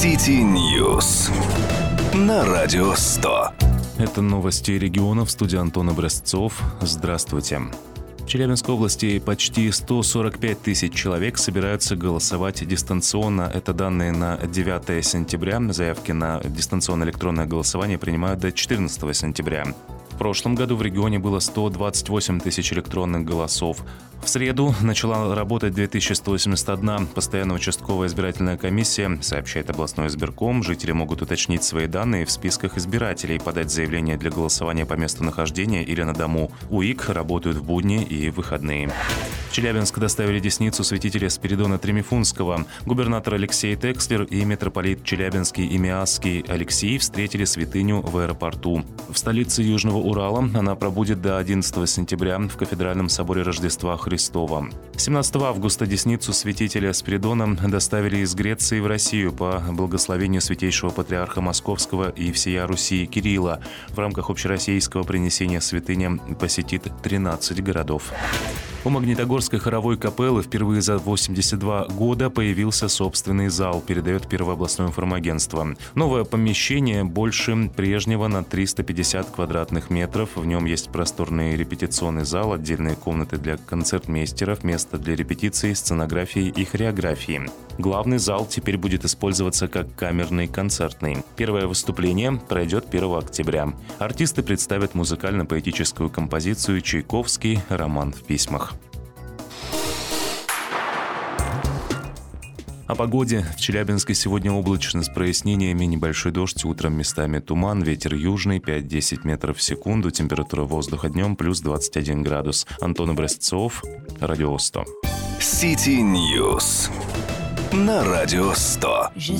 City News на Радио 100. Это новости регионов. В студии Антон Образцов. Здравствуйте. В Челябинской области почти 145 тысяч человек собираются голосовать дистанционно. Это данные на 9 сентября. Заявки на дистанционное электронное голосование принимают до 14 сентября. В прошлом году в регионе было 128 тысяч электронных голосов. В среду начала работать 2181 постоянная участковая избирательная комиссия, сообщает областной избирком. Жители могут уточнить свои данные в списках избирателей, подать заявление для голосования по месту нахождения или на дому. УИК работают в будни и выходные. В Челябинск доставили десницу святителя Спиридона Тремифунского. Губернатор Алексей Текслер и митрополит Челябинский и Миасский Алексей встретили святыню в аэропорту. В столице Южного Урала она пробудет до 11 сентября в Кафедральном соборе Рождества Христова. 17 августа десницу святителя Спиридона доставили из Греции в Россию по благословению святейшего патриарха Московского и всея Руси Кирилла. В рамках общероссийского принесения святыня посетит 13 городов. У Магнитогорской хоровой капеллы впервые за 82 года появился собственный зал, передает Первое областное информагентство. Новое помещение больше прежнего на 350 квадратных метров. В нем есть просторный репетиционный зал, отдельные комнаты для концертмейстеров, место для репетиции, сценографии и хореографии. Главный зал теперь будет использоваться как камерный концертный. Первое выступление пройдет 1 октября. Артисты представят музыкально-поэтическую композицию «Чайковский. Роман в письмах». О погоде. В Челябинске сегодня облачно с прояснениями, небольшой дождь, утром местами туман, ветер южный 5-10 метров в секунду, температура воздуха днем плюс 21 градус. Антон Образцов, Радио 100. City News на Радио 100.